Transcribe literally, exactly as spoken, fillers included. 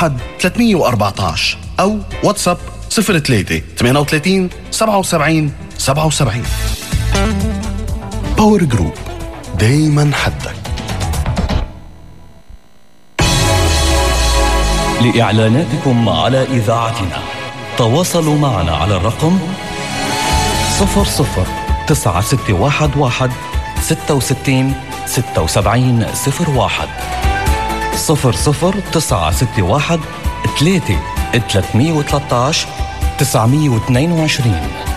واحد ثلاثمية وأربعتاشر أو واتساب صفر ثلاثة ثمانية وثلاثين سبعة وسبعين سبعة وسبعين. باور جروب، دايما حدك. لإعلاناتكم على إذاعتنا تواصلوا معنا على الرقم صفر صفر تسعة ستة واحد واحد ستة وستين ستة وسبعين صفر واحد صفر صفر تسعة ستة واحد ثلاثة ثلاثمية وثلاثة عشر تسعمية واثنين وعشرين.